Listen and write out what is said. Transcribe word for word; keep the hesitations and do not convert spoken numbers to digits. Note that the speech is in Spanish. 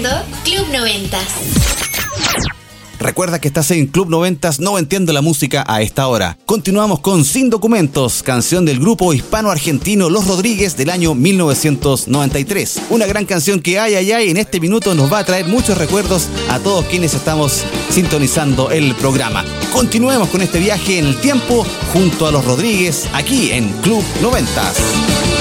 escuchando Club noventas. Recuerda que estás en Club noventas, no entiendo la música a esta hora. Continuamos con Sin Documentos, canción del grupo hispano-argentino Los Rodríguez del año mil novecientos noventa y tres. Una gran canción que ay, ay, ay, en este minuto nos va a traer muchos recuerdos a todos quienes estamos sintonizando el programa. Continuemos con este viaje en el tiempo junto a Los Rodríguez aquí en Club noventas.